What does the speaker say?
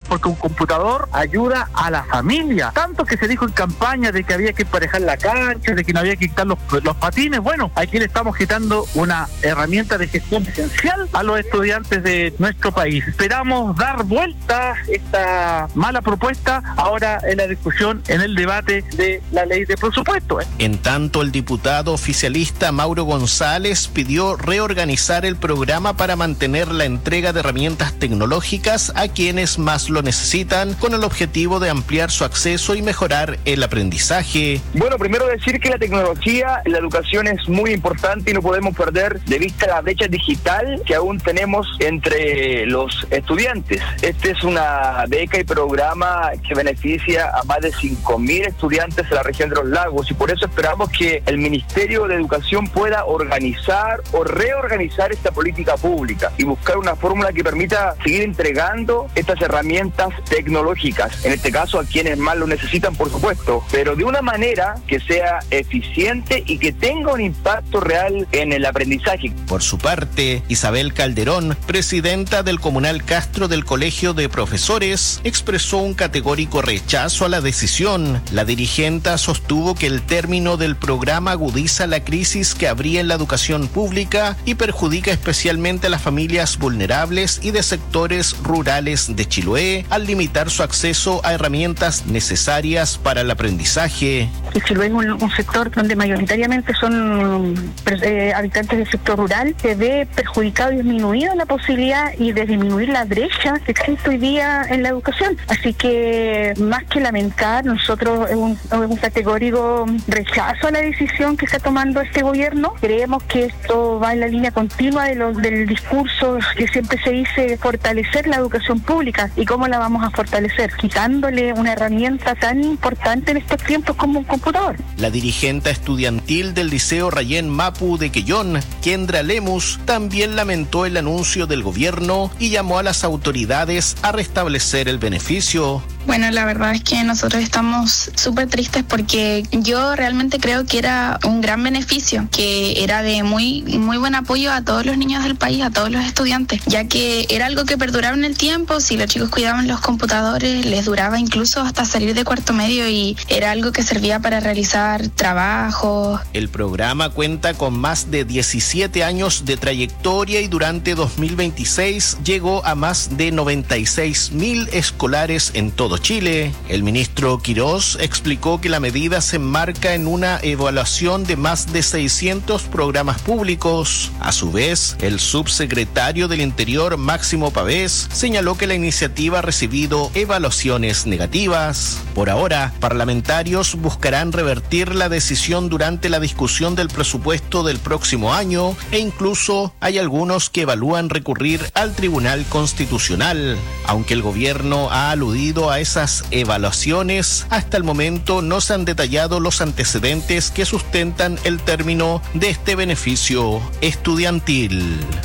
porque un computador ayuda a la familia. Tanto que se dijo en campaña de que había que emparejar la cancha, de que no había que quitar los patines. Bueno, aquí le estamos quitando una herramienta de gestión esencial a los estudiantes de nuestro país. Esperamos dar vuelta esta mala propuesta ahora en la discusión, en el debate de la ley de presupuesto. En tanto, el diputado oficialista Mauro González pidió reorganizar el programa para mantener la entrega de herramientas tecnológicas a quienes más lo necesitan, con el objetivo de ampliar su acceso y mejorar el aprendizaje. Bueno, primero decir que la tecnología en la educación es muy importante y no podemos perder de vista la brecha digital que aún tenemos entre los estudiantes. Esta es una beca y programa que beneficia a más de 5.000 estudiantes de la región de los lagos, y por eso esperamos que el Ministerio de Educación pueda organizar o reorganizar esta política pública y buscar una fórmula que permita seguir entregando estas herramientas tecnológicas, en este caso a quienes más lo necesitan, por supuesto, pero de una manera que sea eficiente y que tenga un impacto real en el aprendizaje. Por su parte, Isabel Calderón, presidenta del Comunal Castro del Colegio de Profesores, expresó un categórico rechazo a la decisión. La dirigenta sostuvo que el término del programa agudiza la crisis que habría en la educación pública y perjudica especialmente a las familias vulnerables y de sectores rurales de Chiloé al limitar su acceso a herramientas necesarias para el aprendizaje. Chiloé es un sector donde mayoritariamente son habitantes del sector rural. Se ve perjudicado y disminuida la posibilidad y de disminuir la brecha que existe hoy día en la educación. Así que, más que lamentar, nosotros es un categórico rechazo a la decisión que está tomando este gobierno. Creemos que esto va en la línea continua del discurso que siempre se dice fortalecer la educación pública. ¿Y cómo la vamos a fortalecer? Quitándole una herramienta tan importante en estos tiempos como un computador. La dirigente estudiantil del Liceo Rayén Mapu de Quellón, Kendra Lemus, también lamentó el anuncio del gobierno y llamó a las autoridades a restablecer el beneficio. Bueno, la verdad es que nosotros estamos súper tristes porque yo realmente creo que era un gran beneficio, que era de muy buen apoyo a todos los niños del país, a todos los estudiantes, ya que era algo que perduraba en el tiempo. Si los chicos cuidaban los computadores, les duraba incluso hasta salir de cuarto medio y era algo que servía para realizar trabajos. El programa cuenta con más de 17 años de trayectoria y durante 2026 llegó a más de 96.000 escolares en todo Chile. El ministro Quirós explicó que la medida se enmarca en una evaluación de más de 600 programas públicos. A su vez, el subsecretario del Interior, Máximo Pavés, señaló que la iniciativa ha recibido evaluaciones negativas. Por ahora, parlamentarios buscarán revertir la decisión durante la discusión del presupuesto del próximo año e incluso hay algunos que evalúan recurrir al Tribunal Constitucional. Aunque el gobierno ha aludido a esas evaluaciones, hasta el momento no se han detallado los antecedentes que sustentan el término de este beneficio estudiantil.